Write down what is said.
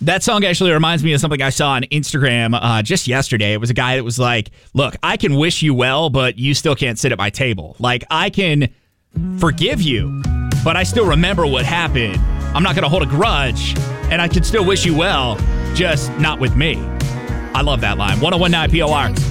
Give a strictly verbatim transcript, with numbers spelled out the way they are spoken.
That song actually reminds me of something I saw on Instagram uh, just yesterday. It was a guy that was like, look, I can wish you well, but you still can't sit at my table. Like, I can forgive you, but I still remember what happened. I'm not going to hold a grudge, and I can still wish you well, just not with me. I love that line. one oh one point nine P O R.